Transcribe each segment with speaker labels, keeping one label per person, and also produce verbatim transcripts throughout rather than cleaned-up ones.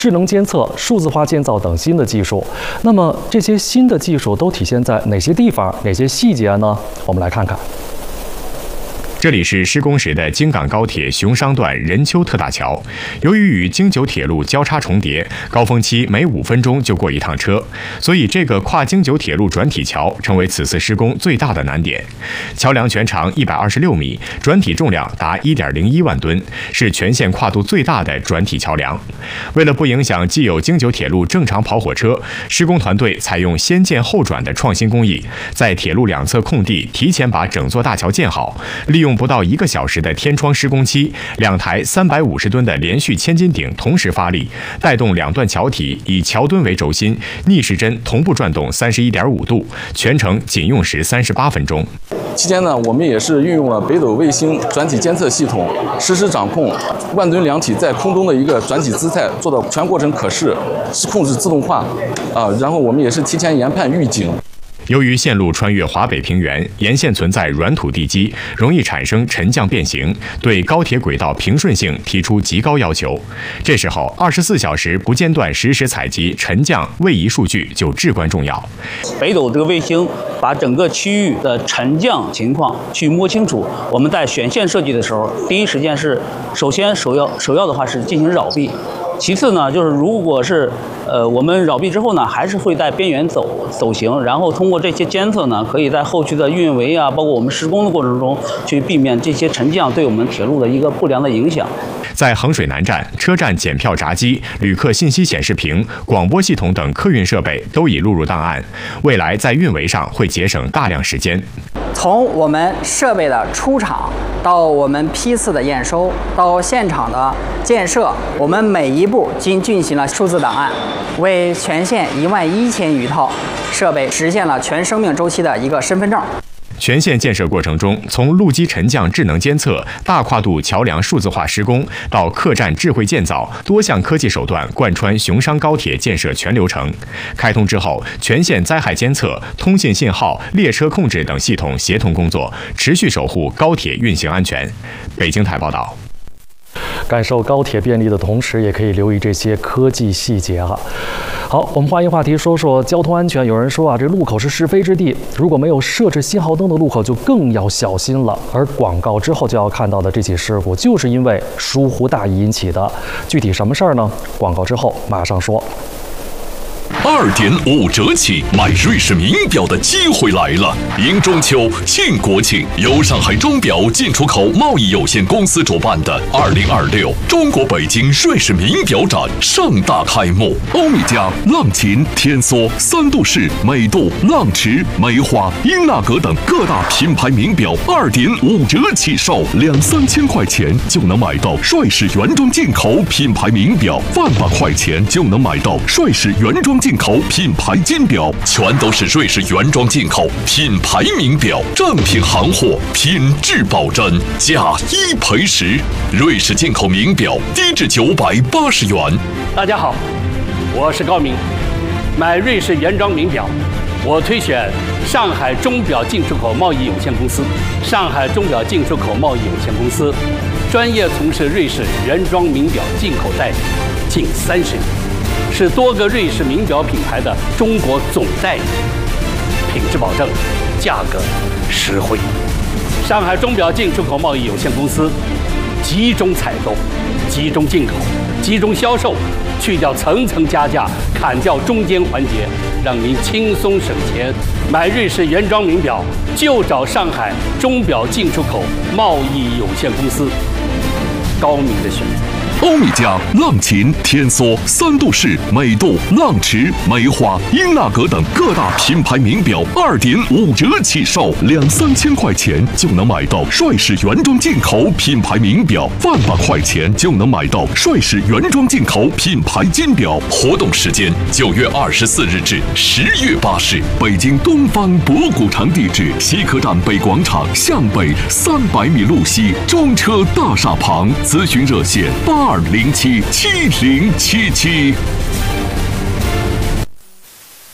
Speaker 1: 智能监测、数字化建造等新的技术。那么这些新的技术都体现在哪些地方、哪些细节呢？我们来看看。
Speaker 2: 这里是施工时的京港高铁熊商段任丘特大桥，由于与京九铁路交叉重叠，高峰期每五分钟就过一趟车，所以这个跨京九铁路转体桥成为此次施工最大的难点。桥梁全长一百二十六米，转体重量达一点零一万吨，是全线跨度最大的转体桥梁。为了不影响既有京九铁路正常跑火车，施工团队采用先建后转的创新工艺，在铁路两侧空地提前把整座大桥建好，利用不到一个小时的天窗施工期，两台三百五十吨的连续千斤顶同时发力，带动两段桥体以桥墩为轴心，逆时针同步转动三十一点五度，全程仅用时三十八分钟。
Speaker 3: 期间呢，我们也是运用了北斗卫星转体监测系统，实时掌控万吨梁体在空中的一个转体姿态，做到全过程可视，控制自动化。啊，然后我们也是提前研判预警。
Speaker 2: 由于线路穿越华北平原，沿线存在软土地基，容易产生沉降变形，对高铁轨道平顺性提出极高要求。这时候，二十四小时不间断实时采集沉降、位移数据就至关重要。
Speaker 4: 北斗这个卫星把整个区域的沉降情况去摸清楚。我们在选线设计的时候，第一时间是首先首要首要的话是进行扰壁。其次呢，就是如果是呃我们扰壁之后呢，还是会在边缘走走行，然后通过这些监测呢，可以在后续的运维啊，包括我们施工的过程中，去避免这些沉降对我们铁路的一个不良的影响。
Speaker 2: 在衡水南站，车站检票闸机、旅客信息显示屏、广播系统等客运设备都已录入档案，未来在运维上会节省大量时间。
Speaker 5: 从我们设备的出厂到我们批次的验收，到现场的建设，我们每一步均进行了数字档案，为全县一万一千余套设备实现了全生命周期的一个身份证。
Speaker 2: 全线建设过程中，从路基沉降智能监测、大跨度桥梁数字化施工，到客站智慧建造，多项科技手段贯穿熊商高铁建设全流程。开通之后，全线灾害监测、通信信号、列车控制等系统协同工作，持续守护高铁运行安全。北京台报道。
Speaker 1: 感受高铁便利的同时，也可以留意这些科技细节啊。好，我们换一话题，说说交通安全。有人说啊，这路口是是非之地，如果没有设置信号灯的路口，就更要小心了。而广告之后就要看到的这起事故，就是因为疏忽大意引起的。具体什么事儿呢？广告之后马上说。
Speaker 6: 二点五折起买瑞士名表的机会来了！迎中秋、庆国庆，由上海钟表进出口贸易有限公司主办的二零二六中国北京瑞士名表展盛大开幕。欧米茄、浪琴、天梭、三度式、美度、浪驰、梅花、英纳格等各大品牌名表二点五折起售，两三千块钱就能买到帅士原装进口品牌名表，万把块钱就能买到帅士原装进口品牌金表，全都是瑞士原装进口品牌名表，正品行货，品质保真，价一赔十。瑞士进口名表低至九百八十元。
Speaker 7: 大家好，我是高明。买瑞士原装名表，我推选上海钟表进出口贸易有限公司。上海钟表进出口贸易有限公司专业从事瑞士原装名表进口代理近三十年。是多个瑞士名表品牌的中国总代理，品质保证，价格实惠。上海钟表进出口贸易有限公司集中采购、集中进口、集中销售，去掉层层加价，砍掉中间环节，让您轻松省钱。买瑞士原装名表就找上海钟表进出口贸易有限公司，高明的选择。
Speaker 6: 欧米茄、浪琴、天梭、三度式、美度、浪驰、梅花、英纳格等各大品牌名表二点五折起售，两三千块钱就能买到帅士原装进口品牌名表，万把块钱就能买到帅士原装进口品牌金表。活动时间九月二十四日至十月八日，北京东方博古城地址：西客站北广场向北三百米路西中车大厦旁。咨询热线八。二零七七零七七。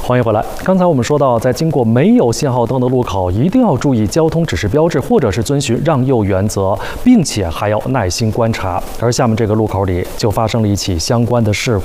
Speaker 1: 欢迎回来。刚才我们说到，在经过没有信号灯的路口，一定要注意交通指示标志，或者是遵循让右原则，并且还要耐心观察。而下面这个路口里就发生了一起相关的事故。